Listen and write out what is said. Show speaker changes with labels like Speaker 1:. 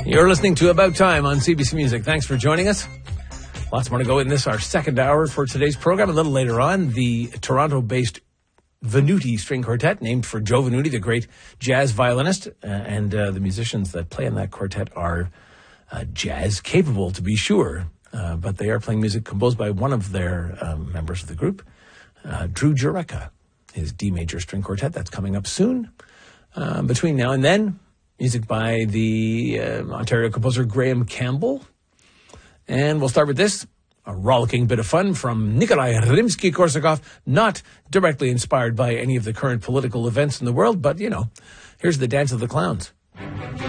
Speaker 1: You're listening to About Time on CBC Music. Thanks for joining us. Lots more to go in this, our second hour for today's program. A little later on, the Toronto-based Venuti String Quartet, named for Joe Venuti, the great jazz violinist, and the musicians that play in that quartet are jazz capable, to be sure. But they are playing music composed by one of their members of the group, Drew Jureka, his D major string quartet. That's coming up soon. Between now and then, music by the Ontario composer Graham Campbell. And we'll start with this, a rollicking bit of fun from Nikolai Rimsky-Korsakov, not directly inspired by any of the current political events in the world, but, you know, here's the Dance of the Clowns.